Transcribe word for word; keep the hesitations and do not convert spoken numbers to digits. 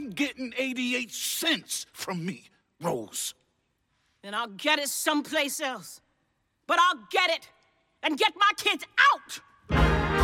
ain't getting eighty-eight cents from me, Rose. Then I'll get it someplace else. But I'll get it and get my kids out!